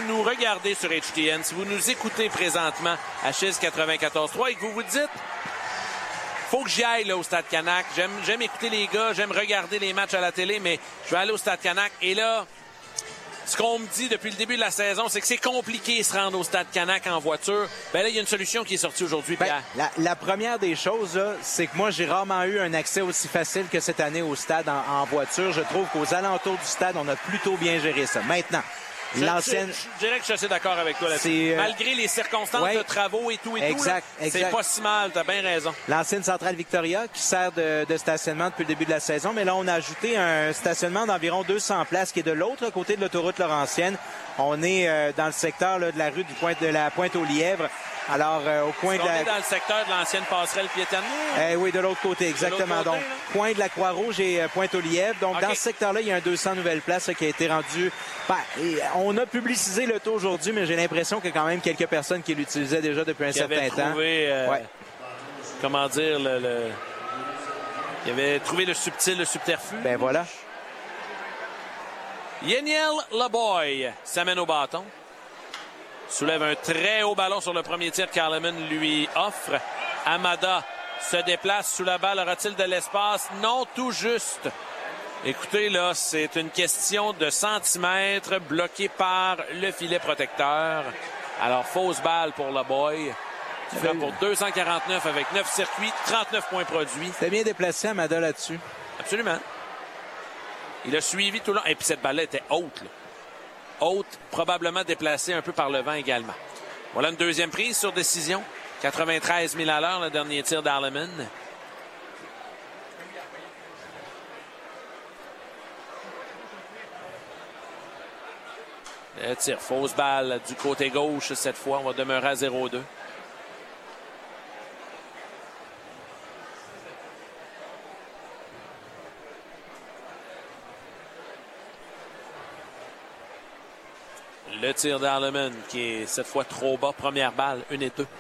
nous regardez sur HTN, si vous nous écoutez présentement à Chiz 94.3 et que vous vous dites faut que j'y aille là, au Stade Canac. J'aime écouter les gars, j'aime regarder les matchs à la télé, mais je vais aller au Stade Canac. Et là, ce qu'on me dit depuis le début de la saison, c'est que c'est compliqué de se rendre au Stade Canac en voiture. Ben là, il y a une solution qui est sortie aujourd'hui, Pierre. La première des choses, là, c'est que moi, j'ai rarement eu un accès aussi facile que cette année au stade en voiture. Je trouve qu'aux alentours du stade, on a plutôt bien géré ça. Maintenant, Je dirais que je suis assez d'accord avec toi là-dessus. Malgré les circonstances de travaux et tout, c'est pas si mal, t'as bien raison. L'ancienne centrale Victoria qui sert de stationnement depuis le début de la saison, mais là, on a ajouté un stationnement d'environ 200 places qui est de l'autre côté de l'autoroute Laurentienne. On est dans le secteur là, de la rue de la Pointe-aux-Lièvres. Alors, au coin on est dans le secteur de l'ancienne passerelle piétonnière? Oui, de l'autre côté, exactement. Donc, coin de la Croix-Rouge et Pointe-aux-Lièvres. Donc, dans ce secteur-là, il y a un 200 nouvelles places qui a été rendu. On a publicisé le taux aujourd'hui, mais j'ai l'impression qu'il y a quand même quelques personnes qui l'utilisaient déjà depuis un certain temps. Comment dire, il avait trouvé le subterfuge. Ben voilà. Yaniel Laboy s'amène au bâton. Soulève un très haut ballon sur le premier tir qu'Arleman lui offre. Amada se déplace sous la balle. Aura-t-il de l'espace? Non, tout juste. Écoutez, là, c'est une question de centimètres bloqué par le filet protecteur. Alors, fausse balle pour Laboy. Qui frappe pour 249 avec 9 circuits, 39 points produits. C'était bien déplacé, Amada, là-dessus. Absolument. Il a suivi tout le long. Et puis cette balle-là était haute, là. Haute, probablement déplacée un peu par le vent également. Voilà une deuxième prise sur décision. 93 000 à l'heure, le dernier tir d'Arleman. Le tir, fausse balle du côté gauche cette fois. On va demeurer à 0-2. Le tir d'Arleman qui est cette fois trop bas. Première balle, 1 et 2.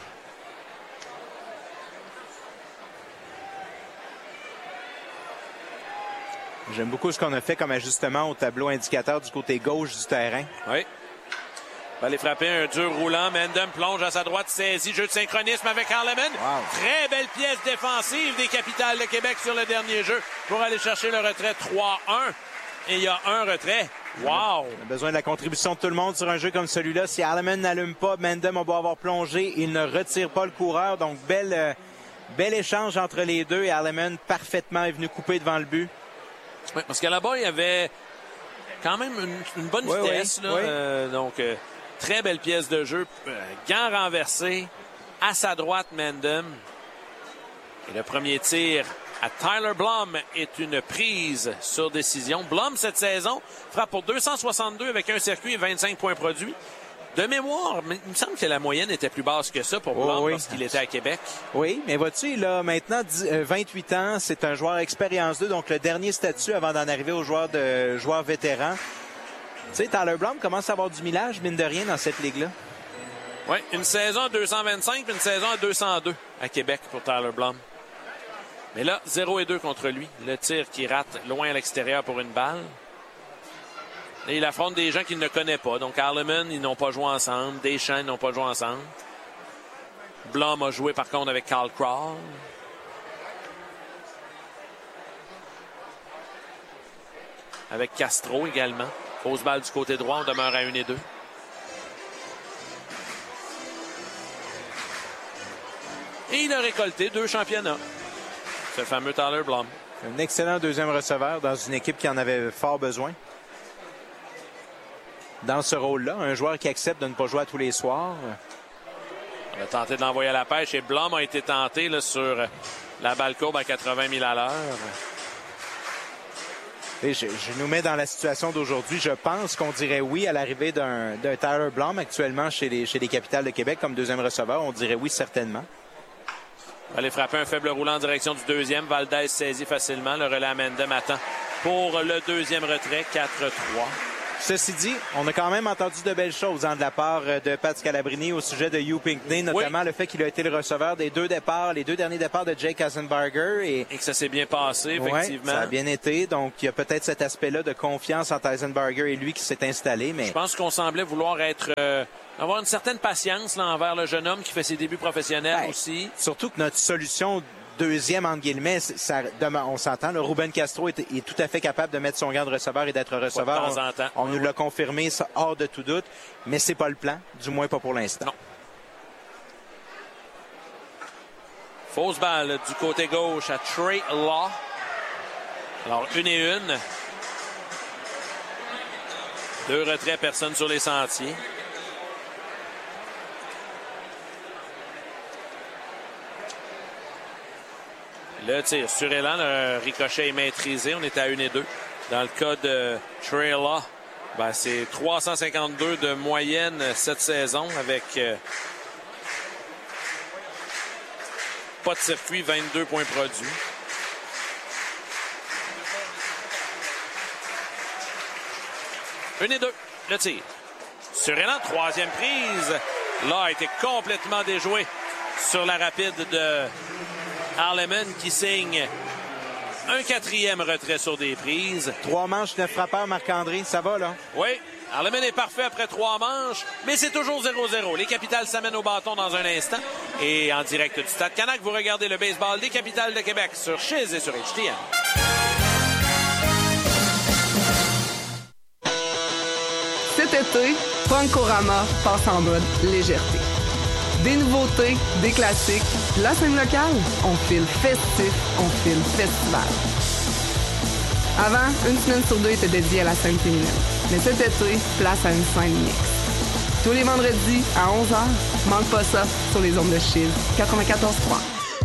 J'aime beaucoup ce qu'on a fait comme ajustement au tableau indicateur du côté gauche du terrain. Oui. Va aller frapper un dur roulant. Mendham plonge à sa droite, saisit. Jeu de synchronisme avec Arleman. Wow. Très belle pièce défensive des Capitales de Québec sur le dernier jeu pour aller chercher le retrait 3-1. Et il y a un retrait. Wow! On a besoin de la contribution de tout le monde sur un jeu comme celui-là. Si Arleman n'allume pas, Mendham va avoir plongé. Il ne retire pas le coureur. Donc, bel échange entre les deux. Et Arleman parfaitement est venu couper devant le but. Oui, parce que là-bas, il y avait quand même une bonne vitesse. Oui, là. Donc, très belle pièce de jeu. Gant renversé. À sa droite, Mendham. Et le premier tir à Tyler Blum est une prise sur décision. Blum, cette saison, frappe pour 262 avec un circuit et 25 points produits. De mémoire, il me semble que la moyenne était plus basse que ça pour Blum lorsqu'il était à Québec. Oui, mais vois-tu, il a maintenant 28 ans. C'est un joueur expérience 2, donc le dernier statut avant d'en arriver au joueur vétéran. Tu sais, Tyler Blum commence à avoir du millage, mine de rien, dans cette ligue-là. Oui, une saison à 225 puis une saison à 202 à Québec pour Tyler Blum. Mais là, 0 et 2 contre lui. Le tir qui rate loin à l'extérieur pour une balle. Et il affronte des gens qu'il ne connaît pas. Donc, Arleman, ils n'ont pas joué ensemble. Deschamps, ils n'ont pas joué ensemble. Blum a joué, par contre, avec Carl Crawl. Avec Castro également. Fausse balle du côté droit. On demeure à 1 et 2. Et il a récolté 2 championnats. Ce fameux Tyler Blum. Un excellent deuxième receveur dans une équipe qui en avait fort besoin. Dans ce rôle-là, un joueur qui accepte de ne pas jouer à tous les soirs. On a tenté de l'envoyer à la pêche et Blum a été tenté là, sur la balle courbe à 80 000 à l'heure. Et je nous mets dans la situation d'aujourd'hui. Je pense qu'on dirait oui à l'arrivée d'un Tyler Blum actuellement chez les Capitales de Québec comme deuxième receveur. On dirait oui certainement. Va aller frapper un faible roulant en direction du deuxième. Valdez saisit facilement. Le relais à Mendham attend pour le deuxième retrait. 4-3. Ceci dit, on a quand même entendu de belles choses de la part de Pat Scalabrini au sujet de Hugh Pinckney, notamment le fait qu'il a été le receveur des deux derniers départs de Jake Eisenbarger. Et que ça s'est bien passé, effectivement. Ça a bien été. Donc, il y a peut-être cet aspect-là de confiance entre Eisenbarger et lui qui s'est installé. Mais je pense qu'on semblait vouloir avoir une certaine patience là, envers le jeune homme qui fait ses débuts professionnels aussi. Surtout que notre solution deuxième, entre guillemets, on s'entend, le Ruben Castro est tout à fait capable de mettre son gant de receveur et d'être receveur. De temps en temps. On nous l'a confirmé, ça, hors de tout doute, mais c'est pas le plan, du moins pas pour l'instant. Non. Fausse balle du côté gauche à Trey Law. Alors, 1-1. 2 retraits, personne sur les sentiers. Le tir sur Elan, le ricochet est maîtrisé. On est à 1-2. Dans le cas de Trey Law, c'est 352 de moyenne cette saison avec pas de circuit, 22 points produits. « 1-2. Le tir. Sur Elan, troisième prise. Là, a été complètement déjoué sur la rapide de Harleman qui signe un 4e retrait sur des prises. 3 manches, 9 frappeurs, Marc-André, ça va là? Oui, Harleman est parfait après 3 manches, mais c'est toujours 0-0. Les Capitales s'amènent au bâton dans un instant. Et en direct du Stade Canac, vous regardez le baseball des Capitales de Québec sur Chiz et sur HTM. Cet été, Punkorama passe en mode légèreté. Des nouveautés, des classiques, la scène locale, on file festif, on file festival. Avant, une semaine sur 2 était dédiée à la scène féminine. Mais cet été, place à une scène mixte. Tous les vendredis à 11h, manque pas ça sur les ondes de Chiz 94.3.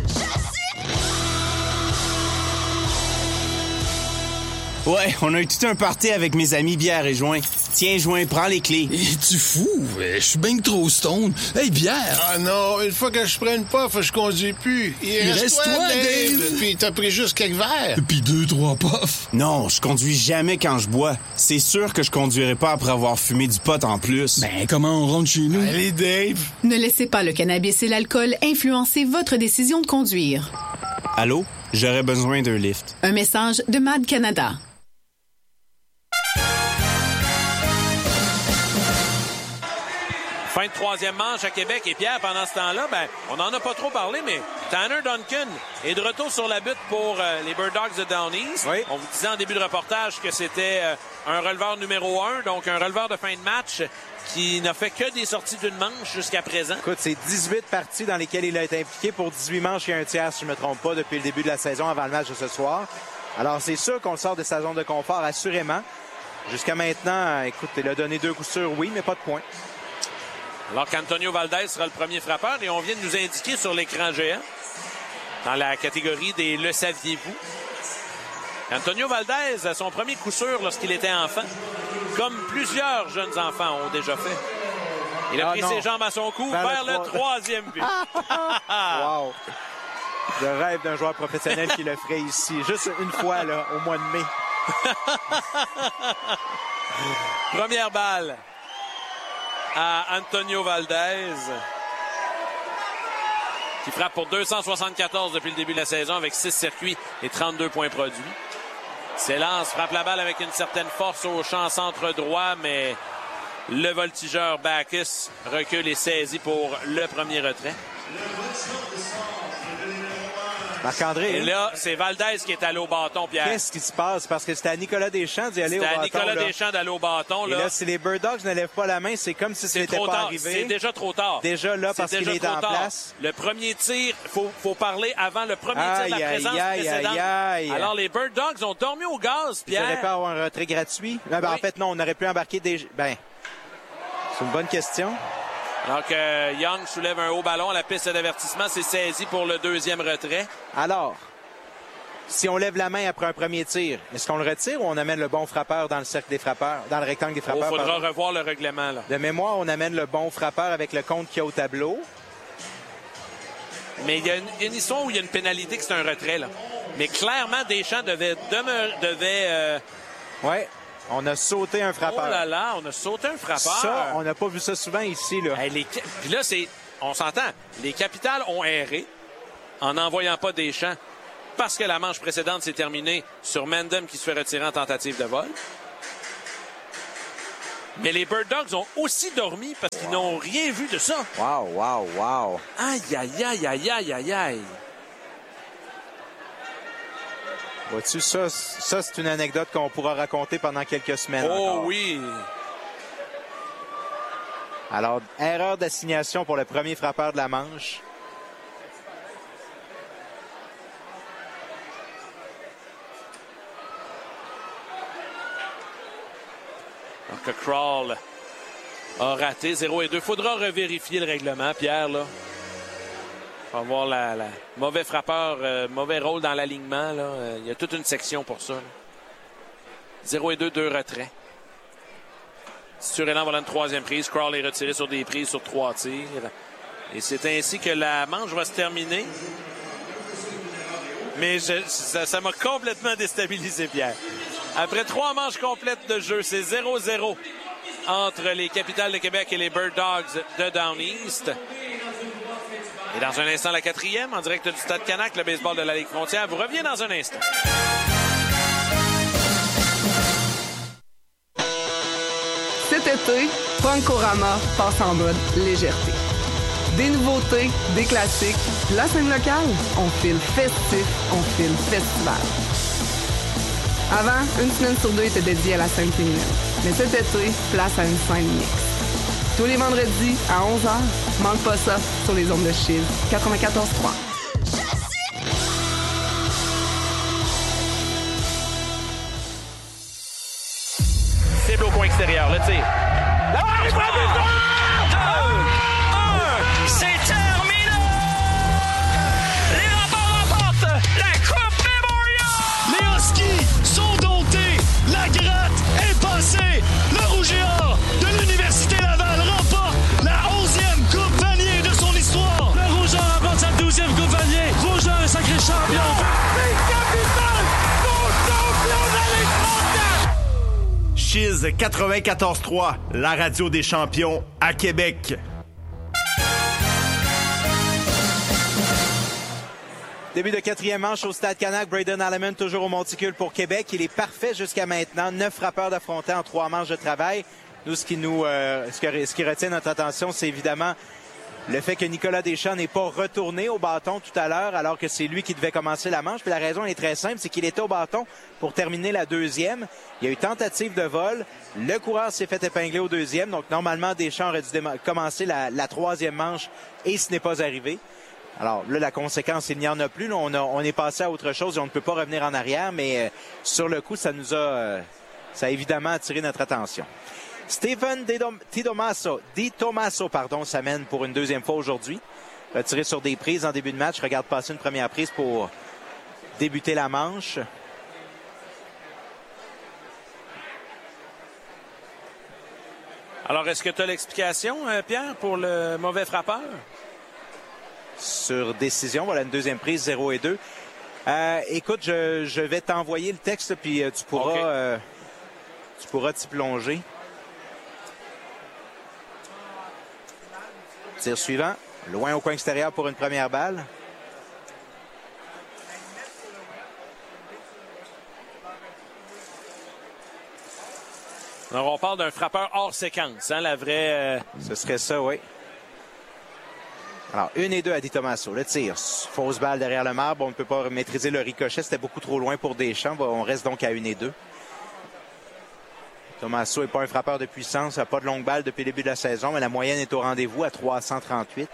Ouais, on a eu tout un party avec mes amis bière et joint. Tiens, joint, prends les clés. Es-tu fou? Je suis bien trop stone. Hey, bière! Ah non, une fois que je prends une puff, je conduis plus. Il reste toi, Dave! Puis t'as pris juste quelques verres. Puis 2-3 puffs. Non, je conduis jamais quand je bois. C'est sûr que je conduirai pas après avoir fumé du pot en plus. Ben, comment on rentre chez nous? Allez, Dave! Ne laissez pas le cannabis et l'alcool influencer votre décision de conduire. Allô? J'aurais besoin d'un lift. Un message de MAD Canada. Fin de troisième manche à Québec. Et Pierre, pendant ce temps-là, on n'en a pas trop parlé, mais Tanner Duncan est de retour sur la butte pour les Bird Dogs de Down East. Oui. On vous disait en début de reportage que c'était un releveur numéro 1, donc un releveur de fin de match qui n'a fait que des sorties d'une manche jusqu'à présent. Écoute, c'est 18 parties dans lesquelles il a été impliqué pour 18 manches et un tiers, si je ne me trompe pas, depuis le début de la saison avant le match de ce soir. Alors, c'est sûr qu'on le sort de sa zone de confort, assurément. Jusqu'à maintenant, écoute, il a donné 2 coups sûrs, oui, mais pas de points. Alors qu'Antonio Valdez sera le premier frappeur et on vient de nous indiquer sur l'écran géant, dans la catégorie des « Le saviez-vous », Antonio Valdez a son premier coup sûr lorsqu'il était enfant, comme plusieurs jeunes enfants ont déjà fait. Il a pris ses jambes à son cou vers le 3e but. Wow! Le rêve d'un joueur professionnel qui le ferait ici, juste une fois là, au mois de mai. Première balle à Antonio Valdez, qui frappe pour 274 depuis le début de la saison avec 6 circuits et 32 points produits. S'élance, frappe la balle avec une certaine force au champ centre droit, mais le voltigeur Bacchus recule et saisit pour le premier retrait. Marc-André. Et là, c'est Valdez qui est allé au bâton, Pierre. Qu'est-ce qui se passe? Parce que c'était à Nicolas Deschamps d'y aller au bâton. C'était à Nicolas Deschamps d'aller au bâton. Là. Et là, si les Bird Dogs ne lèvent pas la main, c'est comme si ce n'était pas arrivé. C'est déjà trop tard. Déjà là, parce qu'il est en place. Le premier tir, faut parler avant le premier tir de la présence précédente. Alors, les Bird Dogs ont dormi au gaz, Pierre. On aurait pu avoir un retrait gratuit. Oui. En fait, non, on aurait pu embarquer des... c'est une bonne question. Alors que Young soulève un haut ballon à la piste d'avertissement, c'est saisi pour le 2e retrait. Alors, si on lève la main après un premier tir, est-ce qu'on le retire ou on amène le bon frappeur dans le cercle des frappeurs, dans le rectangle des frappeurs? Il faudra revoir le règlement, là. De mémoire, on amène le bon frappeur avec le compte qu'il y a au tableau. Mais il y a une histoire où il y a une pénalité que c'est un retrait, là. Mais clairement, Deschamps devait Ouais. On a sauté un frappeur. Oh là là, on a sauté un frappeur. Ça, on n'a pas vu ça souvent ici. Là. Hey, puis là, on s'entend. Les Capitals ont erré en n'envoyant pas Deschamps parce que la manche précédente s'est terminée sur Mendham qui se fait retirer en tentative de vol. Mais les Bird Dogs ont aussi dormi parce qu'ils n'ont rien vu de ça. Wow. Aïe, aïe, aïe, aïe, aïe, aïe, aïe. Vois-tu, ça c'est une anecdote qu'on pourra raconter pendant quelques semaines. Oh encore. Oui. Alors, erreur d'assignation pour le premier frappeur de la manche. Alors que Crawl a raté 0 et 2. Faudra revérifier le règlement, Pierre, là. On va voir la mauvais frappeur, mauvais rôle dans l'alignement. Il y a toute une section pour ça. Là. 0 et 2, 2 retraits. Surélan va dans une troisième prise. Crawl est retiré sur des prises sur 3 tirs. Et c'est ainsi que la manche va se terminer. Mais ça m'a complètement déstabilisé, Pierre. Après 3 manches complètes de jeu, c'est 0-0 entre les Capitals de Québec et les Bird Dogs de Down East. Et dans un instant, la 4e, en direct du Stade Canac, le baseball de la Ligue Frontière vous revient dans un instant. Cet été, Punk-O-Rama passe en mode légèreté. Des nouveautés, des classiques, la scène locale, on file festif, on file festival. Avant, une semaine sur 2 était dédiée à la scène féminine. Mais cet été, place à une scène mixte. Tous les vendredis à 11h, manque pas ça sur les ondes de Chiz 94.3. Cible au coin extérieur, le tir. C'est terminé! Les Remparts remportent la Coupe Memorial! Les Huskies sont domptés! La gratte est passée! Le Rouge et Or de l'Université Laval remporte la 11e Coupe Vanier de son histoire! Le Rouge et Or remporte sa 12e Coupe Vanier! Rouge et Or est sacré champion! Les Capitals sont champions de la Ligue 34! Chiz 94.3, la radio des champions à Québec. Début de 4e manche au Stade Canac. Braden Alleman toujours au monticule pour Québec. Il est parfait jusqu'à maintenant. 9 frappeurs d'affronter en 3 manches de travail. Nous, ce qui retient notre attention, c'est évidemment le fait que Nicolas Deschamps n'est pas retourné au bâton tout à l'heure, alors que c'est lui qui devait commencer la manche. Puis la raison est très simple, c'est qu'il était au bâton pour terminer la 2e. Il y a eu tentative de vol. Le coureur s'est fait épingler au 2e. Donc, normalement, Deschamps aurait dû commencer la 3e manche et ce n'est pas arrivé. Alors là, la conséquence, il n'y en a plus. Là, on est passé à autre chose et on ne peut pas revenir en arrière, mais sur le coup, ça a évidemment attiré notre attention. Stephen Di Tommaso, s'amène pour une 2e fois aujourd'hui. Retiré sur des prises en début de match. Regarde passer une première prise pour débuter la manche. Alors, est-ce que tu as l'explication, Pierre, pour le mauvais frappeur? Sur décision, voilà une 2e prise, 0 et 2. Écoute, je vais t'envoyer le texte, puis tu pourras t'y plonger. Tir suivant, loin au coin extérieur pour une première balle. Alors, on parle d'un frappeur hors séquence, hein, la vraie... Ce serait ça, oui. Alors, 1 et 2 à Di Tommaso. Le tir, fausse balle derrière le marbre. On ne peut pas maîtriser le ricochet. C'était beaucoup trop loin pour Deschamps. On reste donc à 1 et 2. Tommaso n'est pas un frappeur de puissance. Il n'a pas de longue balle depuis le début de la saison, mais la moyenne est au rendez-vous à 338.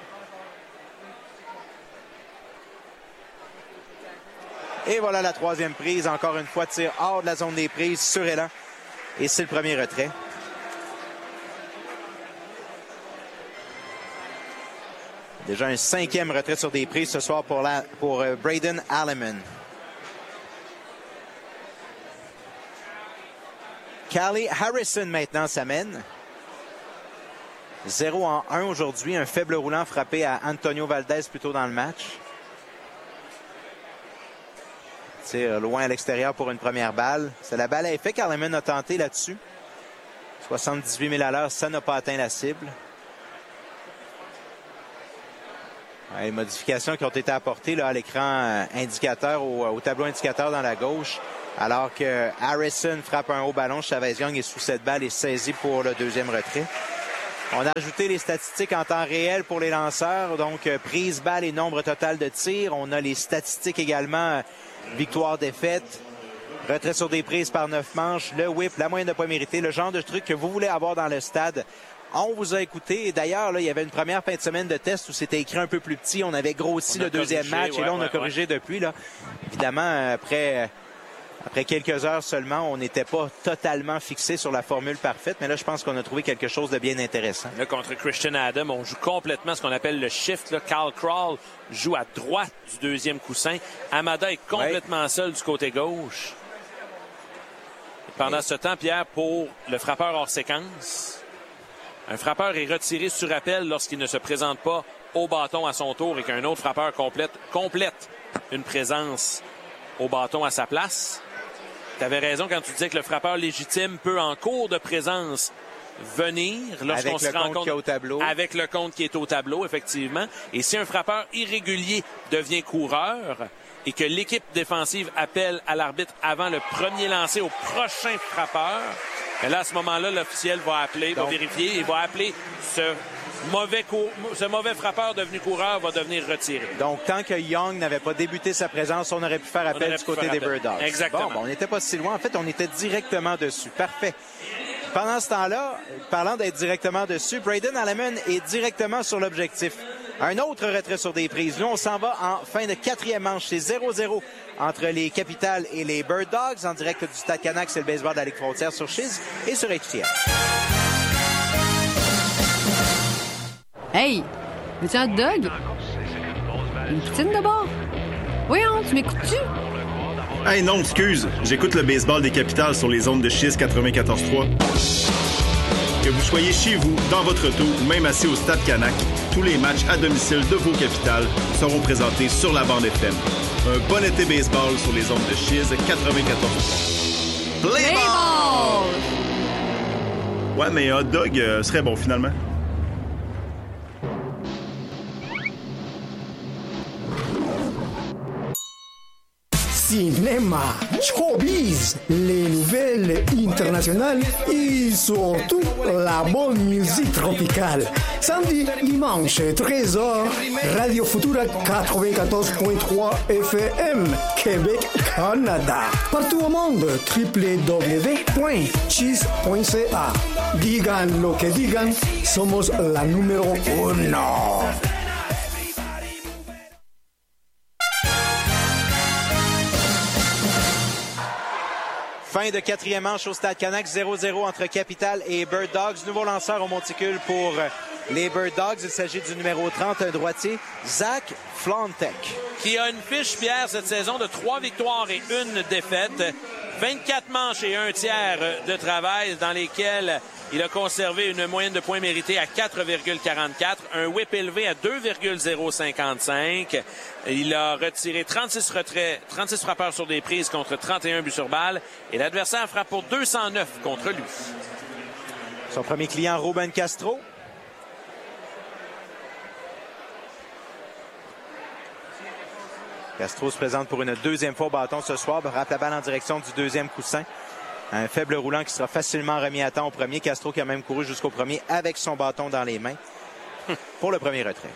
Et voilà la 3e prise. Encore une fois, tir hors de la zone des prises sur élan. Et c'est le premier retrait. Déjà un 5e retrait sur des prises ce soir pour Braden Alleman. Callie Harrison maintenant s'amène. 0-1 aujourd'hui. Un faible roulant frappé à Antonio Valdez plus tôt dans le match. Tire loin à l'extérieur pour une première balle. C'est la balle à effet. Carleman a tenté là-dessus. 78 000 à l'heure, ça n'a pas atteint la cible. Les modifications qui ont été apportées là, à l'écran indicateur, au tableau indicateur dans la gauche. Alors que Harrison frappe un haut ballon, Chavez-Young est sous cette balle et saisi pour le deuxième retrait. On a ajouté les statistiques en temps réel pour les lanceurs. Donc, prise, balle et nombre total de tirs. On a les statistiques également, victoire-défaite, retrait sur des prises par 9 manches, le whip, la moyenne de points mérités, le genre de truc que vous voulez avoir dans le stade. On vous a écouté. Et d'ailleurs, là, il y avait une première fin de semaine de test où c'était écrit un peu plus petit. On avait grossi le deuxième match et là, on a corrigé depuis. Là. Évidemment, après quelques heures seulement, on n'était pas totalement fixé sur la formule parfaite, mais là, je pense qu'on a trouvé quelque chose de bien intéressant. Là, contre Christian Adam, on joue complètement ce qu'on appelle le shift. Là. Carl Crawl joue à droite du deuxième coussin. Amada est complètement seul du côté gauche. Et pendant ce temps, Pierre, pour le frappeur hors séquence, un frappeur est retiré sur appel lorsqu'il ne se présente pas au bâton à son tour et qu'un autre frappeur complète une présence au bâton à sa place. Tu avais raison quand tu disais que le frappeur légitime peut, en cours de présence, venir lorsqu'on se rend compte avec le compte qui est au tableau, effectivement. Et si un frappeur irrégulier devient coureur et que l'équipe défensive appelle à l'arbitre avant le premier lancer au prochain frappeur, mais là, à ce moment-là, l'officiel va appeler, va vérifier et va appeler ce mauvais frappeur devenu coureur va devenir retiré. Donc, tant que Young n'avait pas débuté sa présence, on aurait pu faire appel du côté des Bird Dogs. Exactement. Bon, on n'était pas si loin. En fait, on était directement dessus. Parfait. Pendant ce temps-là, parlant d'être directement dessus, Braden Alleman est directement sur l'objectif. Un autre retrait sur des prises. Nous, on s'en va en fin de quatrième manche. C'est 0-0 entre les Capitals et les Bird Dogs. En direct du Stade Canac, c'est le baseball de la Ligue frontière sur Chiz et sur HTL. Hey, veux-tu un hot dog? Une poutine de bord? Voyons, tu m'écoutes-tu? Hey non, excuse. J'écoute le baseball des Capitals sur les ondes de Chiz 94.3. Que vous soyez chez vous, dans votre auto ou même assis au Stade Canac, tous les matchs à domicile de vos Capitals seront présentés sur la bande FM. Un bon été baseball sur les ondes de Chiz 94.3. Play ball! Ouais, mais un hot dog serait bon finalement. Cinéma, showbiz, les nouvelles internationales et surtout la bonne musique tropicale. Samedi, dimanche, 13h, Radio Futura 94.3 FM, Québec, Canada. Partout au monde, www.cheese.ca. Digan lo que digan, somos la número 1. Fin de quatrième manche au Stade Canac, 0-0 entre Capital et Bird Dogs. Nouveau lanceur au monticule pour les Bird Dogs. Il s'agit du numéro 30, un droitier, Zach Flontek. Qui a une fiche, Pierre, cette saison de 3 victoires et 1 défaite. 24 manches et 1 tiers de travail dans lesquels il a conservé une moyenne de points mérités à 4,44, un whip élevé à 2,055. Il a retiré 36 retraits, 36 frappeurs sur des prises contre 31 buts sur balle et l'adversaire frappe pour 209 contre lui. Son premier client, Ruben Castro. Castro se présente pour une deuxième fois au bâton ce soir. Rate la balle en direction du deuxième coussin. Un faible roulant qui sera facilement remis à temps au premier. Castro qui a même couru jusqu'au premier avec son bâton dans les mains pour le premier retrait.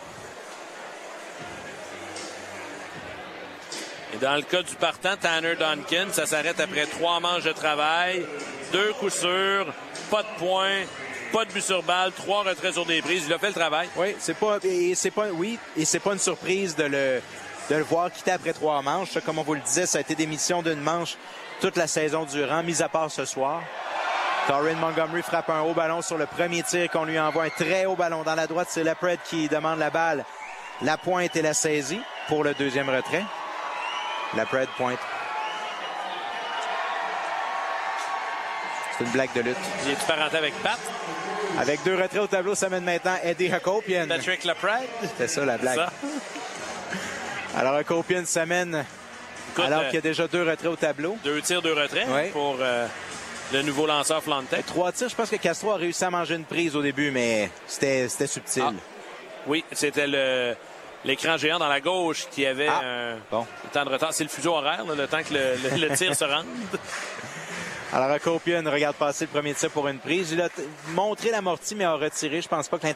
Et dans le cas du partant, Tanner Duncan, ça s'arrête après 3 manches de travail, 2 coups sûrs, pas de points, pas de but sur balle, 3 retraits sur des prises. Il a fait le travail. Oui, c'est pas une surprise de le voir quitter après 3 manches. Comme on vous le disait, ça a été des missions d'une manche toute la saison durant, mis à part ce soir. Torrin Montgomery frappe un haut ballon sur le premier tir qu'on lui envoie. Un très haut ballon dans la droite. C'est Lapred qui demande la balle. La pointe et la saisie pour le deuxième retrait. Lapred pointe. C'est une blague de lutte. Il est parenté avec Pat. Avec 2 retraits au tableau, ça mène maintenant Eddie Hakopian. Patrick Lapred. C'est ça la blague. Ça. Alors Hakopian s'amène Écoute, alors qu'il y a déjà 2 retraits au tableau. 2 tirs, 2 retraits pour le nouveau lanceur Flantek. 3 tirs, je pense que Castro a réussi à manger une prise au début, mais c'était subtil. Oui, c'était l'écran géant dans la gauche qui avait un temps de retard. C'est le fuseau horaire, là, le temps que le tir se rende. Alors, Kopian regarde passer le premier tir pour une prise. Il a montré l'amorti, mais a retiré. Je pense pas que